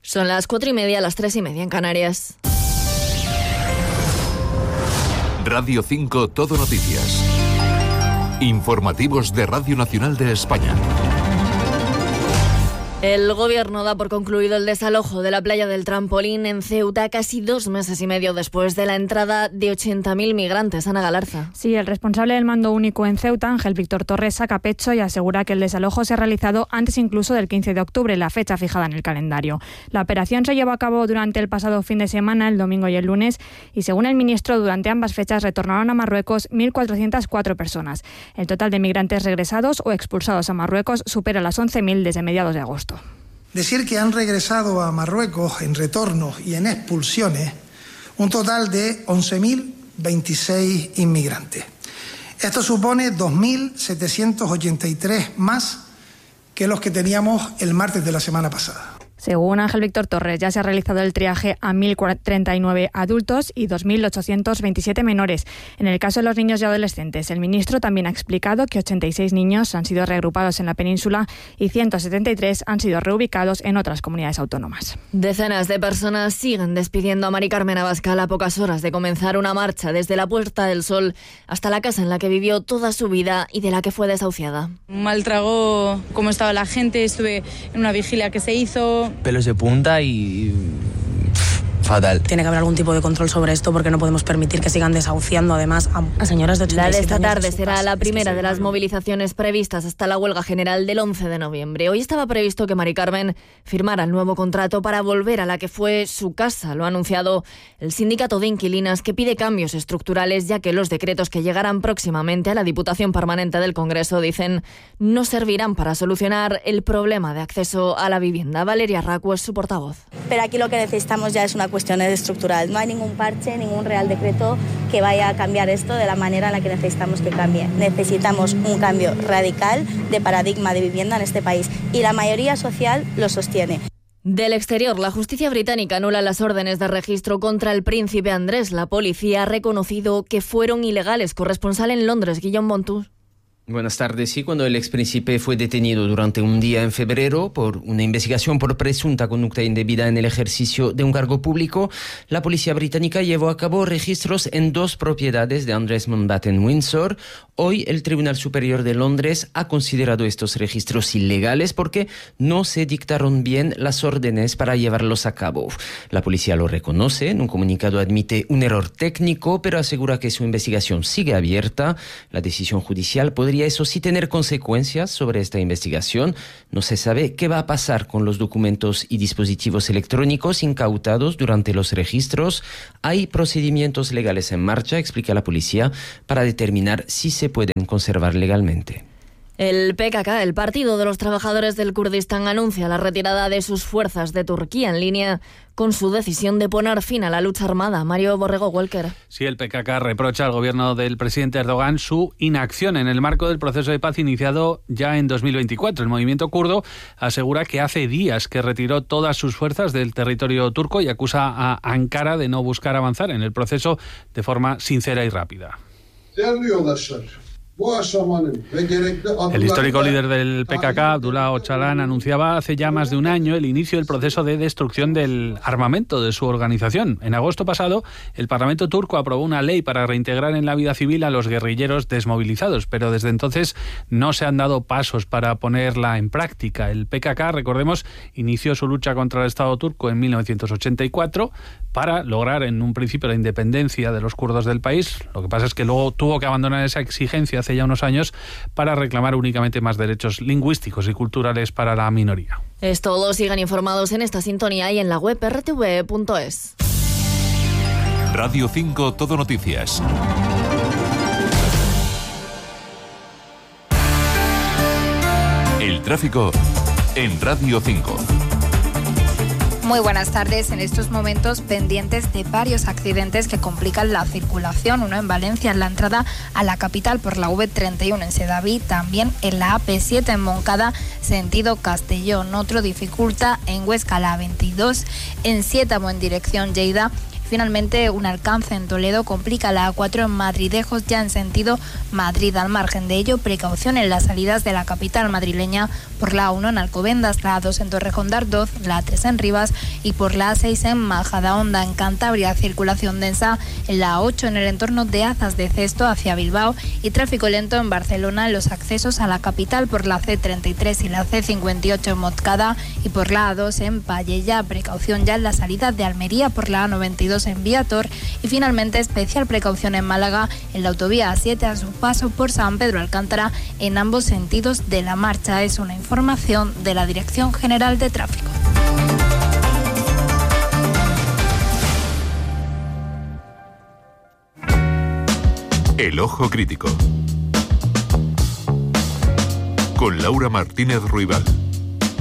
Son las 4:30, las 3:30 en Canarias. Radio 5 Todo Noticias. Informativos de Radio Nacional de España. El Gobierno da por concluido el desalojo de la playa del Trampolín en Ceuta casi 2 meses y medio después de la entrada de 80.000 migrantes. Ana Galarza. Sí, el responsable del mando único en Ceuta, Ángel Víctor Torres, saca pecho y asegura que el desalojo se ha realizado antes incluso del 15 de octubre, la fecha fijada en el calendario. La operación se llevó a cabo durante el pasado fin de semana, el domingo y el lunes, y según el ministro, durante ambas fechas retornaron a Marruecos 1.404 personas. El total de migrantes regresados o expulsados a Marruecos supera las 11.000 desde mediados de agosto. Decir que han regresado a Marruecos en retornos y en expulsiones un total de 11.026 inmigrantes. Esto supone 2.783 más que los que teníamos el martes de la semana pasada. Según Ángel Víctor Torres, ya se ha realizado el triaje a 1.039 adultos y 2.827 menores. En el caso de los niños y adolescentes, el ministro también ha explicado que 86 niños han sido reagrupados en la península y 173 han sido reubicados en otras comunidades autónomas. Decenas de personas siguen despidiendo a Mari Carmen Abascal a pocas horas de comenzar una marcha desde la Puerta del Sol hasta la casa en la que vivió toda su vida y de la que fue desahuciada. Mal tragó cómo estaba la gente, estuve en una vigilia que se hizo. Pelos de punta y fatal. Tiene que haber algún tipo de control sobre esto porque no podemos permitir que sigan desahuciando además a señoras de 87 años. La de esta tarde será la primera de las movilizaciones previstas hasta la huelga general del 11 de noviembre. Hoy estaba previsto que Mari Carmen firmara el nuevo contrato para volver a la que fue su casa. Lo ha anunciado el sindicato de inquilinas, que pide cambios estructurales, ya que los decretos que llegarán próximamente a la Diputación Permanente del Congreso, dicen, no servirán para solucionar el problema de acceso a la vivienda. Valeria Racu es su portavoz. Pero aquí lo que necesitamos ya es una cuestión estructural. No hay ningún parche, ningún real decreto que vaya a cambiar esto de la manera en la que necesitamos que cambie. Necesitamos un cambio radical de paradigma de vivienda en este país y la mayoría social lo sostiene. Del exterior, la justicia británica anula las órdenes de registro contra el príncipe Andrés. La policía ha reconocido que fueron ilegales. Corresponsal en Londres, Guillaume Montour. Buenas tardes. Sí, cuando el expríncipe fue detenido durante un día en febrero por una investigación por presunta conducta indebida en el ejercicio de un cargo público, la policía británica llevó a cabo registros en 2 propiedades de Andrés Mountbatten en Windsor. Hoy el Tribunal Superior de Londres ha considerado estos registros ilegales porque no se dictaron bien las órdenes para llevarlos a cabo. La policía lo reconoce, en un comunicado admite un error técnico, pero asegura que su investigación sigue abierta. La decisión judicial podría, eso sí, tener consecuencias sobre esta investigación. No se sabe qué va a pasar con los documentos y dispositivos electrónicos incautados durante los registros. Hay procedimientos legales en marcha, explica la policía, para determinar si se pueden conservar legalmente. El PKK, el Partido de los Trabajadores del Kurdistán, anuncia la retirada de sus fuerzas de Turquía en línea con su decisión de poner fin a la lucha armada. Mario Borrego Walker. Sí, el PKK reprocha al gobierno del presidente Erdogan su inacción en el marco del proceso de paz iniciado ya en 2024. El movimiento kurdo asegura que hace días que retiró todas sus fuerzas del territorio turco y acusa a Ankara de no buscar avanzar en el proceso de forma sincera y rápida. El histórico líder del PKK, Abdullah Öcalan, anunciaba hace ya más de un año el inicio del proceso de destrucción del armamento de su organización. En agosto pasado, el Parlamento turco aprobó una ley para reintegrar en la vida civil a los guerrilleros desmovilizados, pero desde entonces no se han dado pasos para ponerla en práctica. El PKK, recordemos, inició su lucha contra el Estado turco en 1984 para lograr en un principio la independencia de los kurdos del país. Lo que pasa es que luego tuvo que abandonar esa exigencia hace ya unos años para reclamar únicamente más derechos lingüísticos y culturales para la minoría. Es todo. Sigan informados en esta sintonía y en la web rtv.es. Radio 5 Todo Noticias. El tráfico en Radio 5. Muy buenas tardes. En estos momentos pendientes de varios accidentes que complican la circulación. Uno en Valencia, en la entrada a la capital por la V31 en Sedaví. También en la AP7 en Moncada, sentido Castellón. Otro dificulta en Huesca, la 22 en Siétamo en dirección Lleida. Finalmente, un alcance en Toledo complica la A4 en Madridejos, ya en sentido Madrid. Al margen de ello, precaución en las salidas de la capital madrileña por la A1 en Alcobendas, la A2 en Torrejón de Ardoz, la A3 en Rivas y por la A6 en Majadahonda. En Cantabria, circulación densa en la A8 en el entorno de Azas de Cesto hacia Bilbao y tráfico lento en Barcelona en los accesos a la capital por la C33 y la C58 en Montcada y por la A2 en Pallejà. Precaución ya en la salida de Almería por la A92 en Viator y finalmente especial precaución en Málaga en la autovía A7 a su paso por San Pedro Alcántara en ambos sentidos de la marcha. Es una información de la Dirección General de Tráfico. El Ojo Crítico con Laura Martínez Ruibal.